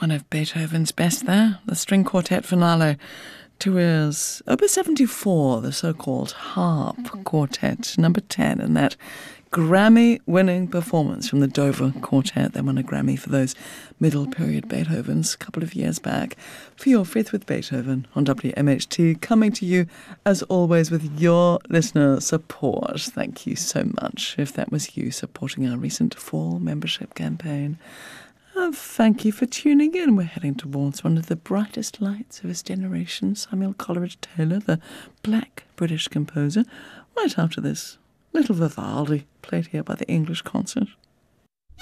One of Beethoven's best there, the String Quartet Finale. To his Opus 74, the so-called Harp Quartet, number 10, and that Grammy-winning performance from the Dover Quartet. They won a Grammy for those middle-period Beethovens a couple of years back. For your Fifth with Beethoven on WMHT, coming to you, as always, with your listener support. Thank you so much if that was you supporting our recent fall membership campaign. Thank you for tuning in. We're heading towards one of the brightest lights of his generation, Samuel Coleridge-Taylor, the black British composer, right after this little Vivaldi played here by the English Concert.